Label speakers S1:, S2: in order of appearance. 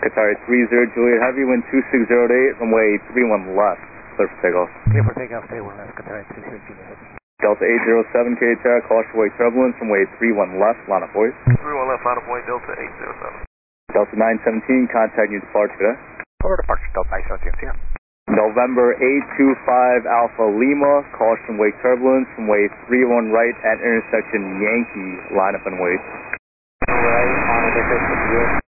S1: Qatar 30 Juliet Heavy, wind 2608, runway 31 left, clear for takeoff.
S2: Clear for takeoff, 31 left, Qatar 30 Juliet.
S1: Delta 807 KHR, caution wake turbulence, runway 31 left, line up voice.
S3: 31 left, line up voice, Delta 807.
S1: Delta 917, contact new departure today.
S2: Over departure, Delta 917, yeah.
S1: November 825 Alpha Lima, caution wake turbulence, runway 31 right at intersection Yankee, line up and wait.
S2: Right, on a